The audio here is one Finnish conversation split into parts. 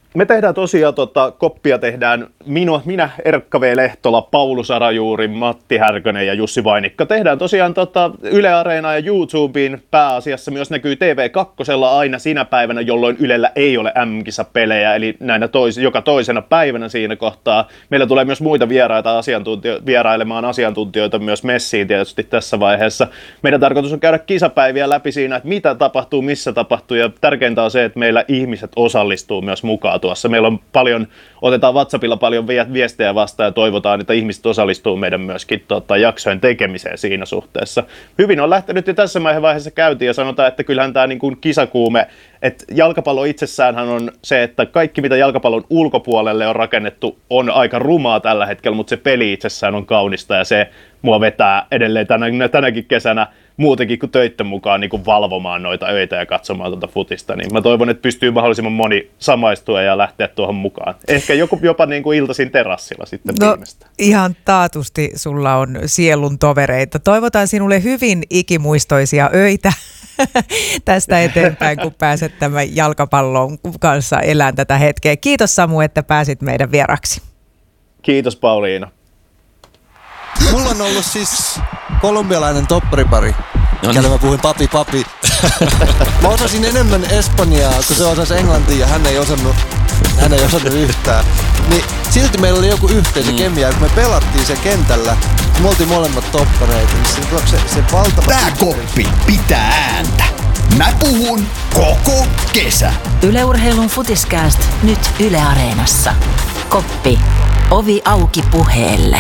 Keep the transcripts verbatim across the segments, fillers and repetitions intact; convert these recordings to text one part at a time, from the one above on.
Me tehdään tosiaan, tota, koppia tehdään minua, minä, Erkka V. Lehtola, Paulus Arajuuri, Matti Härkönen ja Jussi Vainikka. Tehdään tosiaan tota, Yle Areenaan ja YouTubeen pääasiassa, myös näkyy T V kaksi aina sinä päivänä, jolloin Ylellä ei ole M M-kisapelejä, eli näinä tois, joka toisena päivänä siinä kohtaa. Meillä tulee myös muita vieraita asiantuntio- vierailemaan asiantuntijoita myös messiin tietysti tässä vaiheessa. Meidän tarkoitus on käydä kisapäiviä läpi siinä, että mitä tapahtuu, missä tapahtuu, ja tärkeintä on se, että meillä ihmiset osallistuu myös mukaan tuossa. Meillä on paljon, otetaan WhatsAppilla paljon viestejä vastaan ja toivotaan, että ihmiset osallistuu meidän myöskin tota, jaksojen tekemiseen siinä suhteessa. Hyvin on lähtenyt jo tässä vaiheessa käyntiin ja sanotaan, että kyllähän tämä niin kuin kisakuume, että jalkapallo itsessäänhän on se, että kaikki mitä jalkapallon ulkopuolelle on rakennettu on aika rumaa tällä hetkellä, mutta se peli itsessään on kaunista ja se mua vetää edelleen tänä, tänäkin kesänä muutenkin kuin töitten mukaan niin kuin valvomaan noita öitä ja katsomaan tuota futista, niin mä toivon, että pystyy mahdollisimman moni samaistua ja lähteä tuohon mukaan. Ehkä joku jopa niin kuin iltaisin terassilla sitten no, viimeistä. Ihan taatusti sulla on sielun tovereita. Toivotaan sinulle hyvin ikimuistoisia öitä tästä eteenpäin, kun pääset tämän jalkapallon kanssa elämään tätä hetkeä. Kiitos Samu, että pääsit meidän vieraksi. Kiitos Pauliina. Mulla on ollut siis kolumbialainen topparipari, kelle mä puhuin papi papi. Mä osasin enemmän espanjaa, kun se osasi englantia ja hän ei osannut, hän ei osannut yhtään. Niin silti meillä oli joku yhteisö kemia, kun me pelattiin sen kentällä, me oltiin molemmat toppareita, niin se, se, se valtava... Tää koppi pitää ääntä. Mä puhun koko kesä. Yle Urheilun Futiskääst nyt Yle Areenassa. Koppi. Ovi auki puheelle.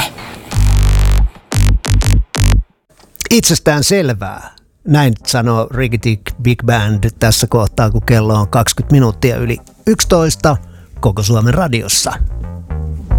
Itsestään selvää. Näin sanoo Rigitic Big Band tässä kohtaa, kun kello on kaksikymmentä minuuttia yli yksitoista koko Suomen radiossa.